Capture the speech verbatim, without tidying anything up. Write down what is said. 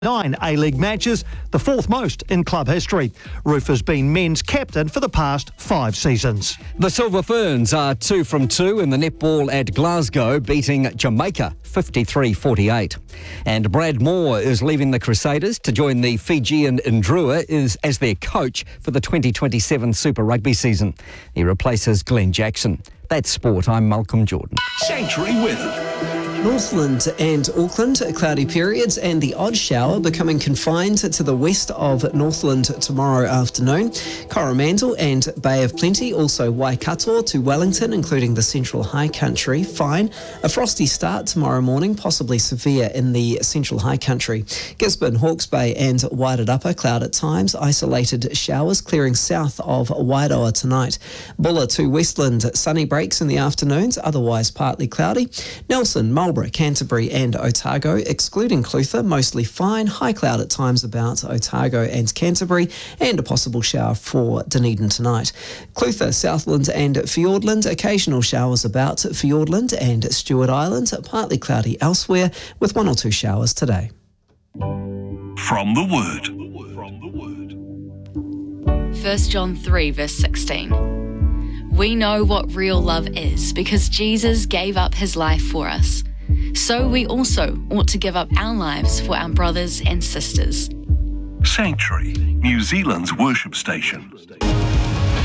Nine A-League matches, the fourth most in club history. Roof has been men's captain for the past five seasons. The Silver Ferns are two from two in the netball at Glasgow, beating Jamaica fifty-three forty-eight. And Brad Moore is leaving the Crusaders to join the Fijian Ndrua is, as their coach for the twenty twenty-seven Super Rugby season. He replaces Glenn Jackson. That's sport. I'm Malcolm Jordan. Sanctuary weather. Northland and Auckland, cloudy periods and the odd shower becoming confined to the west of Northland tomorrow afternoon. Coromandel and Bay of Plenty, also Waikato to Wellington, including the Central High Country, fine. A frosty start tomorrow morning, possibly severe in the Central High Country. Gisborne, Hawke's Bay and Wairarapa, cloud at times. Isolated showers clearing south of Wairoa tonight. Bulla to Westland, sunny breaks in the afternoons, otherwise partly cloudy. Nelson, Marlborough, Canterbury and Otago, excluding Clutha, mostly fine, high cloud at times about Otago and Canterbury, and a possible shower for Dunedin tonight. Clutha, Southland and Fiordland, occasional showers about Fiordland and Stewart Island, partly cloudy elsewhere, with one or two showers today. From the Word. First John three verse sixteen. We know what real love is because Jesus gave up his life for us. So we also ought to give up our lives for our brothers and sisters. Sanctuary, New Zealand's worship station.